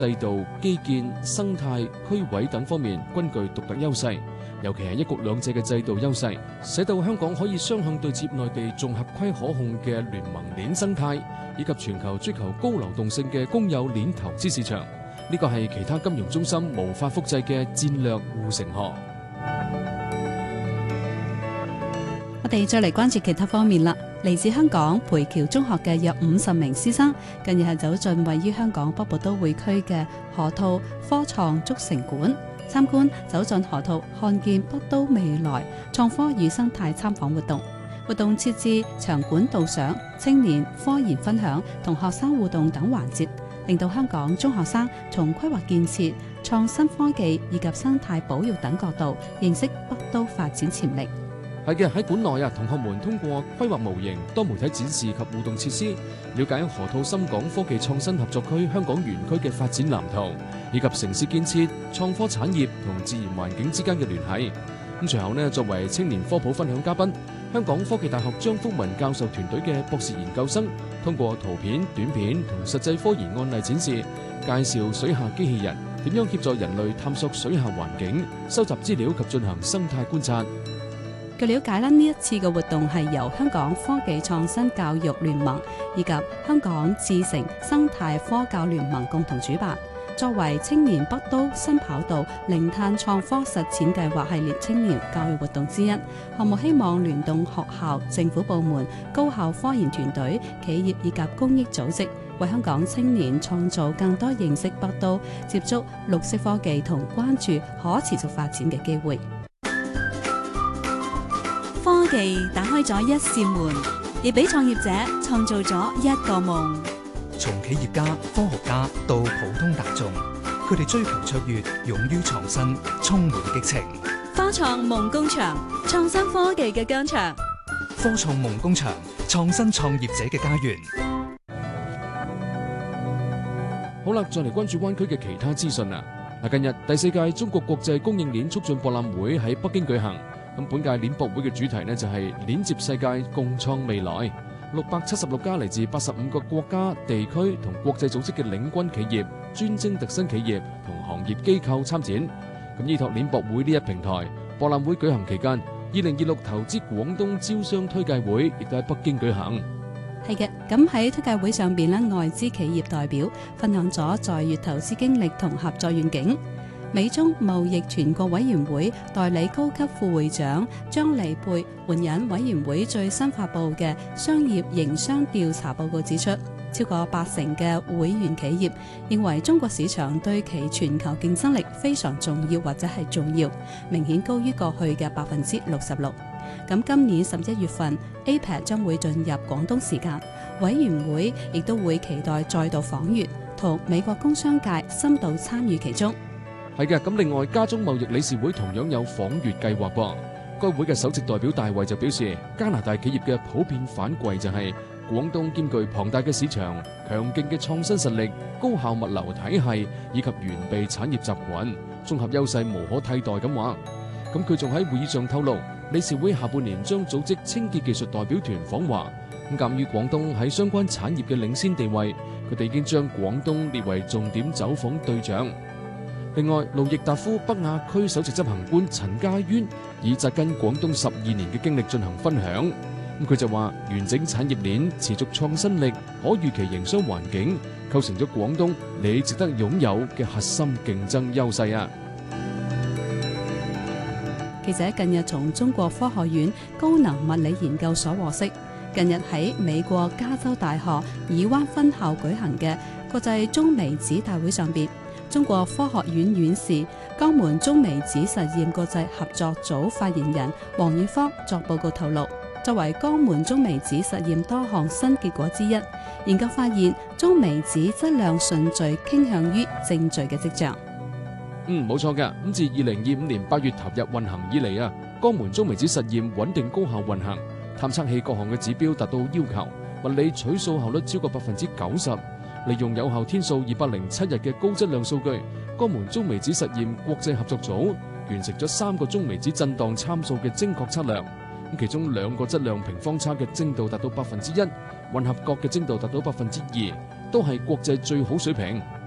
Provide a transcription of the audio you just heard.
制度、基建、生態、區位等方面均具獨特優勢，尤其係一國兩制嘅制度優勢，使到香港可以雙向對接內地綜合規可控嘅聯盟鏈生態，以及全球追求高流動性嘅公有鏈投資市場。呢個係其他金融中心無法複製嘅戰略護城河。 我哋再嚟關注其他方面啦。嚟自香港培僑中學嘅約50名師生，近日係走進位於香港北部都會區嘅河套科創竹城館，參觀走進河套看見北都未來創科與生態參訪活動。活動設置場館導賞、青年科研分享同學生互動等環節，令到香港中學生從規劃建設、創新科技以及生態保育等角度認識北都發展潛力。 係嘅，喺館內同學們通過規劃模型、多媒體展示及互動設施，了解河套深港科技創新合作區香港園區嘅發展藍圖，以及城市建設、創科產業同自然環境之間嘅聯繫。咁隨後作為青年科普分享嘉賓，香港科技大學張福文教授團隊嘅博士研究生，通過圖片、短片同實際科研案例展示，介紹水下機器人點樣協助人類探索水下環境、收集資料及進行生態觀察。 據了解呢一次嘅活動係由香港科技創新教育聯盟以及香港智誠生態科教聯盟共同主辦，作為青年北都新跑道零碳創科實踐計劃系列青年教育活動之一。項目希望聯動學校、政府部門、高校科研團隊、企業以及公益組織，為香港青年創造更多認識北都、接觸綠色科技同關注可持續發展嘅機會。 科技打開咗一扇門，亦俾創業者創造咗一個夢。 從企業家、科學家到普通大眾，佢哋追求卓越，勇於創新，充滿激情。 科創夢工場，創新科技嘅疆場。 科創夢工場，創新創業者嘅家園。 好啦，再嚟關注灣區嘅其他資訊啦。近日第4屆中國國際供應鏈促進博覽會喺北京舉行。咁本屆鏈博會嘅主題就係鏈接世界，共創未來。676家嚟自85個國家、地區同國際組織嘅領軍企業、專精特新企業同行業機構參展。咁依託鏈博會呢一平台，博覽會舉行期間，2026投資廣東招商推介會亦都喺北京舉行。 係嘅，咁喺推介會上邊呢，外資企業代表分享咗在粵投資經歷同合作願景。美中貿易全國委員會代理高級副會長張利佩援引委員會最新發布嘅商業營商調查報告指出，超過80%嘅會員企業認為中國市場對其全球競爭力非常重要或者係重要，明顯高於過去嘅66%。咁今年11月份 APEC 將會進入廣東時間，委員會亦都會期待再度訪粵，同美國工商界深度參與其中。 係嘅，咁另外加中貿易理事會同樣有訪粵計劃噃。該會嘅首席代表大衛就表示，加拿大企業嘅普遍反饋就係廣東兼具龐大嘅市場、強勁嘅創新實力、高效物流體系以及完備產業集群，綜合優勢無可替代咁話。咁佢仲喺會議上透露，理事會下半年將組織清潔技術代表團訪華。咁鑑於廣東喺相關產業嘅領先地位，佢哋已經將廣東列為重點走訪對象。另外，路易達夫北亞區首席執行官陳家淵以扎根廣東12年嘅經歷進行分享。咁佢就話，完整產業鏈、持續創新力、可預期營商環境，構成咗廣東你值得擁有嘅核心競爭優勢啊！ 記者近日從中國科學院高能物理研究所獲悉，近日喺美國加州大學爾灣分校舉行嘅國際中微子大會上邊，中國科學院院士、江門中微子實驗國際合作組發言人黃宇芳作報告透露，作為江門中微子實驗多項新結果之一，研究發現中微子質量順序傾向於正序嘅跡象。 冇錯㗎。咁自2025年8月投入運行以嚟啊，江門中微子實驗穩定高效運行，探測器各項嘅指標達到要求，物理取數效率超過90%。利用有效天數207日嘅高質量數據，江門中微子實驗國際合作組完成咗3個中微子震盪參數嘅精確測量。其中2個質量平方差嘅精度達到1%，混合角嘅精度達到2%，都係國際最好水平。